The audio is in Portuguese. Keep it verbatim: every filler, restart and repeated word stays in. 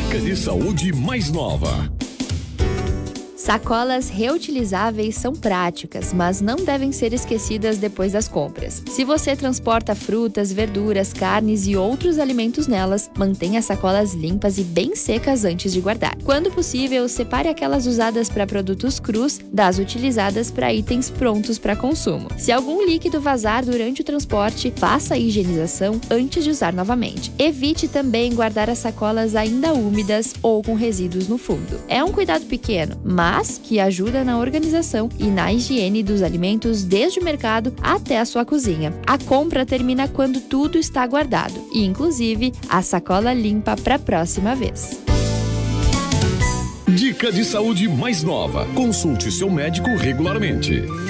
Dica de saúde mais nova. Sacolas reutilizáveis são práticas, mas não devem ser esquecidas depois das compras. Se você transporta frutas, verduras, carnes e outros alimentos nelas, mantenha as sacolas limpas e bem secas antes de guardar. Quando possível, separe aquelas usadas para produtos crus das utilizadas para itens prontos para consumo. Se algum líquido vazar durante o transporte, faça a higienização antes de usar novamente. Evite também guardar as sacolas ainda úmidas ou com resíduos no fundo. É um cuidado pequeno, mas que ajuda na organização e na higiene dos alimentos desde o mercado até a sua cozinha. A compra termina quando tudo está guardado e, inclusive, a sacola limpa para a próxima vez. Dica de saúde mais nova. Consulte seu médico regularmente.